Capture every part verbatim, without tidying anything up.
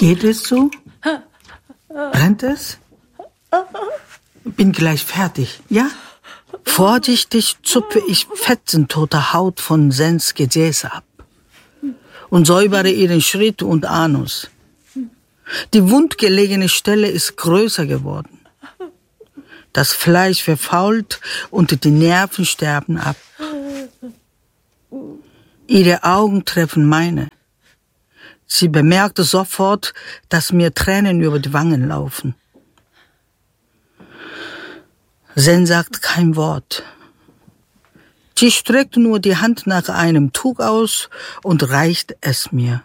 Geht es so? Brennt es? Bin gleich fertig, ja? Vorsichtig zupfe ich Fetzen toter Haut von Sens Gesäße ab und säubere ihren Schritt und Anus. Die wundgelegene Stelle ist größer geworden. Das Fleisch verfault und die Nerven sterben ab. Ihre Augen treffen meine. Sie bemerkte sofort, dass mir Tränen über die Wangen laufen. Sen sagt kein Wort. Sie streckt nur die Hand nach einem Tuch aus und reicht es mir.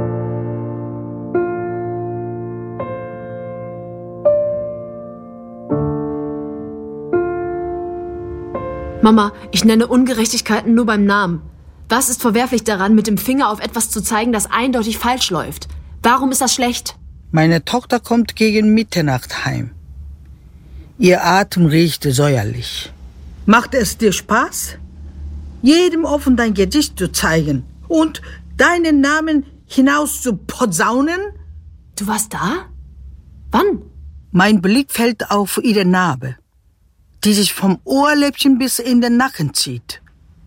Mama, ich nenne Ungerechtigkeiten nur beim Namen. Was ist verwerflich daran, mit dem Finger auf etwas zu zeigen, das eindeutig falsch läuft? Warum ist das schlecht? Meine Tochter kommt gegen Mitternacht heim. Ihr Atem riecht säuerlich. Macht es dir Spaß, jedem offen dein Gesicht zu zeigen und deinen Namen hinaus zu posaunen? Du warst da? Wann? Mein Blick fällt auf ihre Narbe, die sich vom Ohrläppchen bis in den Nacken zieht.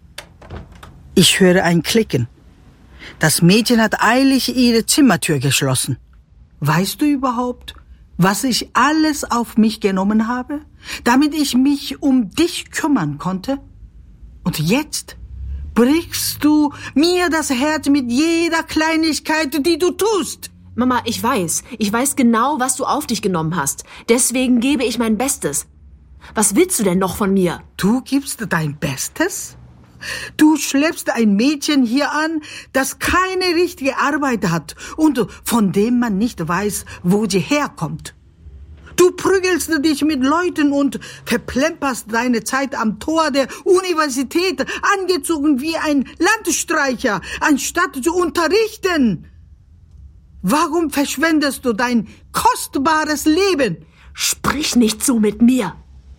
Ich höre ein Klicken. Das Mädchen hat eilig ihre Zimmertür geschlossen. Weißt du überhaupt, was ich alles auf mich genommen habe, damit ich mich um dich kümmern konnte? Und jetzt brichst du mir das Herz mit jeder Kleinigkeit, die du tust. Mama, ich weiß. Ich weiß genau, was du auf dich genommen hast. Deswegen gebe ich mein Bestes. Was willst du denn noch von mir? Du gibst dein Bestes? Du schleppst ein Mädchen hier an, das keine richtige Arbeit hat und von dem man nicht weiß, wo sie herkommt. Du prügelst dich mit Leuten und verplemperst deine Zeit am Tor der Universität, angezogen wie ein Landstreicher, anstatt zu unterrichten. Warum verschwendest du dein kostbares Leben? Sprich nicht so mit mir.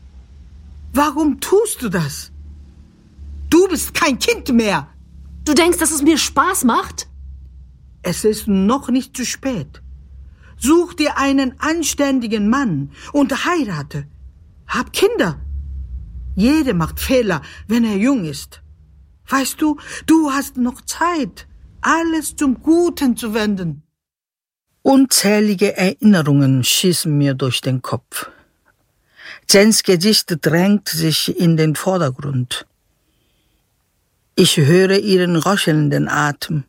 Warum tust du das? Du bist kein Kind mehr. Du denkst, dass es mir Spaß macht? Es ist noch nicht zu spät. Such dir einen anständigen Mann und heirate. Hab Kinder. Jeder macht Fehler, wenn er jung ist. Weißt du, du hast noch Zeit, alles zum Guten zu wenden. Unzählige Erinnerungen schießen mir durch den Kopf. Sens Gesicht drängt sich in den Vordergrund. Ich höre ihren röchelnden Atem.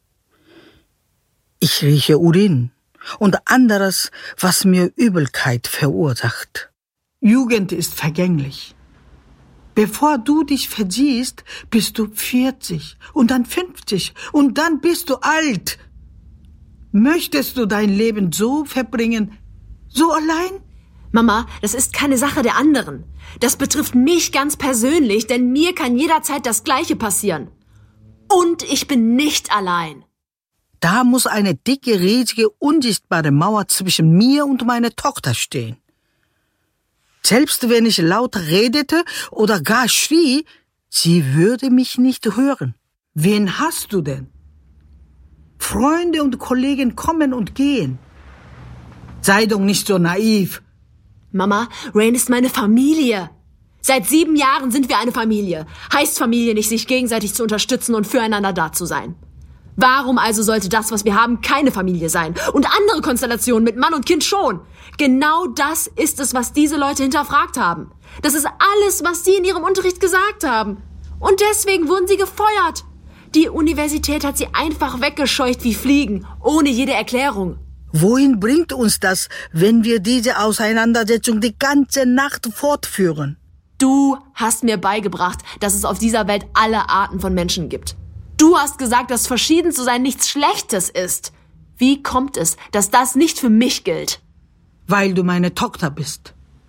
Ich rieche Urin und anderes, was mir Übelkeit verursacht. Jugend ist vergänglich. Bevor du dich versiehst, bist du vierzig und dann fünfzig und dann bist du alt. Möchtest du dein Leben so verbringen, so allein? Mama, das ist keine Sache der anderen. Das betrifft mich ganz persönlich, denn mir kann jederzeit das Gleiche passieren. Und ich bin nicht allein. Da muss eine dicke, riesige, unsichtbare Mauer zwischen mir und meiner Tochter stehen. Selbst wenn ich laut redete oder gar schrie, sie würde mich nicht hören. Wen hast du denn? Freunde und Kollegen kommen und gehen. Sei doch nicht so naiv. Mama, Rain ist meine Familie. Seit sieben Jahren sind wir eine Familie. Heißt Familie nicht, sich gegenseitig zu unterstützen und füreinander da zu sein? Warum also sollte das, was wir haben, keine Familie sein? Und andere Konstellationen mit Mann und Kind schon? Genau das ist es, was diese Leute hinterfragt haben. Das ist alles, was sie in ihrem Unterricht gesagt haben. Und deswegen wurden sie gefeuert. Die Universität hat sie einfach weggescheucht wie Fliegen, ohne jede Erklärung. Wohin bringt uns das, wenn wir diese Auseinandersetzung die ganze Nacht fortführen? Du hast mir beigebracht, dass es auf dieser Welt alle Arten von Menschen gibt. Du hast gesagt, dass verschieden zu sein nichts Schlechtes ist. Wie kommt es, dass das nicht für mich gilt? Weil du meine Tochter bist.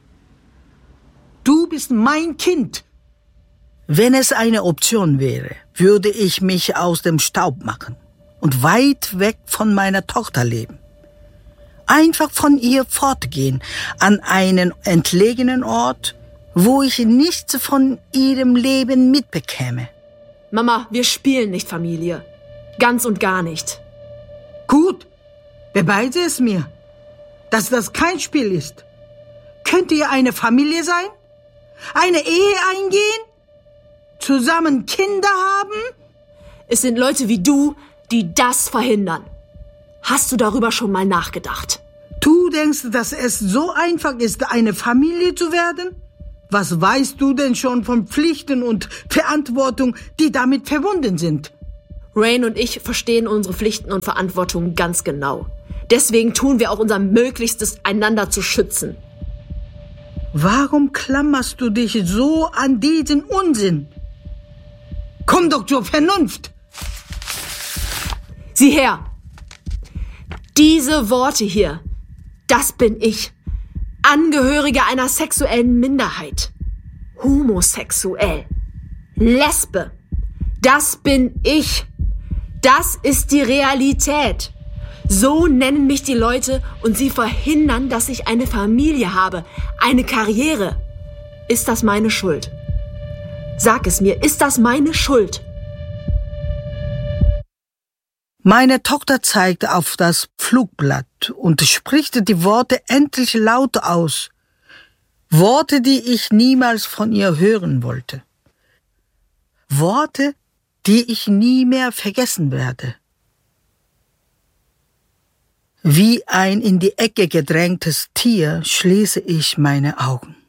Du bist mein Kind. Wenn es eine Option wäre, würde ich mich aus dem Staub machen und weit weg von meiner Tochter leben. Einfach von ihr fortgehen, an einen entlegenen Ort, wo ich nichts von ihrem Leben mitbekäme. Mama, wir spielen nicht Familie. Ganz und gar nicht. Gut, Beweise es mir, dass das kein Spiel ist. Könnt ihr eine Familie sein? Eine Ehe eingehen? Zusammen Kinder haben? Es sind Leute wie du, die das verhindern. Hast du darüber schon mal nachgedacht? Du denkst, dass es so einfach ist, eine Familie zu werden? Was weißt du denn schon von Pflichten und Verantwortung, die damit verbunden sind? Rain und ich verstehen unsere Pflichten und Verantwortungen ganz genau. Deswegen tun wir auch unser Möglichstes, einander zu schützen. Warum klammerst du dich so an diesen Unsinn? Komm doch zur Vernunft! Sieh her! Diese Worte hier, das bin ich. Angehörige einer sexuellen Minderheit. Homosexuell. Lesbe. Das bin ich. Das ist die Realität. So nennen mich die Leute und sie verhindern, dass ich eine Familie habe, eine Karriere. Ist das meine Schuld? Sag es mir, ist das meine Schuld? Meine Tochter zeigte auf das Flugblatt und spricht die Worte endlich laut aus. Worte, die ich niemals von ihr hören wollte. Worte, die ich nie mehr vergessen werde. Wie ein in die Ecke gedrängtes Tier schließe ich meine Augen.